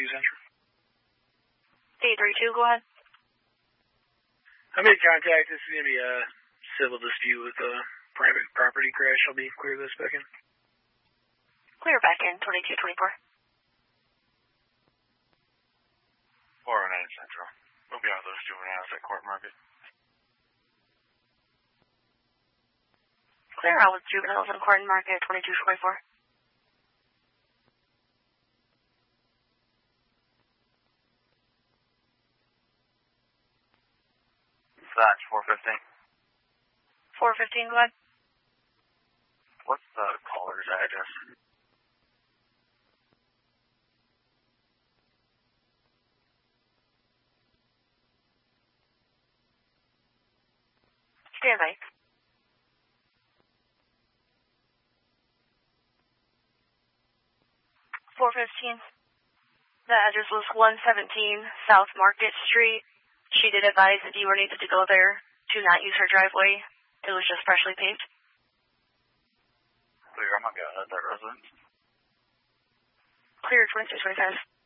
Central. 832, go ahead. I made contact. This is going to be a civil dispute with a private property crash. I'll be clear this back in. Clear back in, 2224. 409 Central. We'll be on those juveniles at Court Market. Clear out with juveniles in Court Market, 2224. That's 415. 415, go ahead. What's the caller's address? Stand by. 415. The address was 117 South Market Street. She did advise that you were needed to go there to not use her driveway. It was just freshly paved. Clear, I'm not going at that residence. Clear, 2625.